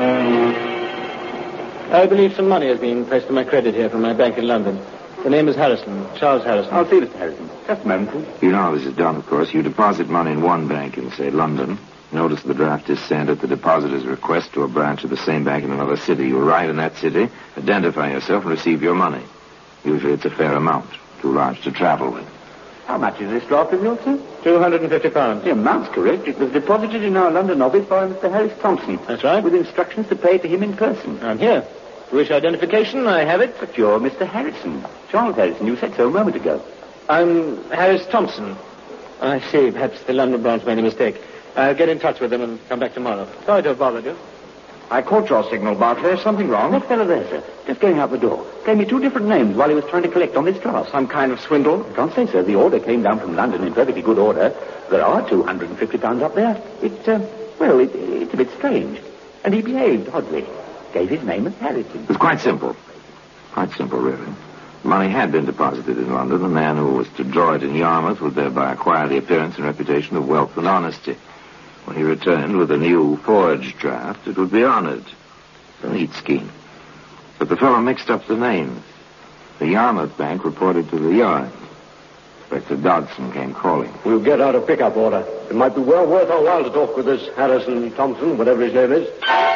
I believe some money has been placed on my credit here from my bank in London. The name is Harrison, Charles Harrison. I'll see Mr. Harrison. Just a moment, please. You know how this is done, of course. You deposit money in one bank in, say, London. Notice the draft is sent at the depositor's request to a branch of the same bank in another city. You arrive in that city, identify yourself, and receive your money. Usually it's a fair amount, too large to travel with. How much is this draft of yours, sir? £250. The amount's correct. It was deposited in our London office by Mr. Harris Thompson. That's right. With instructions to pay to him in person. I'm here. Wish identification? I have it. But you're Mr. Harrison. Charles Harrison. You said so a moment ago. I'm Harris Thompson. I see. Perhaps the London branch made a mistake. I'll get in touch with them and come back tomorrow. Sorry to have bothered you. I caught your signal, Barclay. Is something wrong? That fellow there, sir, just going out the door, gave me two different names while he was trying to collect on this draft. Some kind of swindle? I can't say, sir. The order came down from London in perfectly good order. There are £250 up there. It's a bit strange. And he behaved oddly. Gave his name as Harrison. It was quite simple. Quite simple, really. The money had been deposited in London. The man who was to draw it in Yarmouth would thereby acquire the appearance and reputation of wealth and honesty. When he returned with a new forged draft, it would be honored. A neat scheme. But the fellow mixed up the names. The Yarmouth bank reported to the Yard. Inspector Dodson came calling. We'll get out a pickup order. It might be well worth our while to talk with this Harrison Thompson, whatever his name is.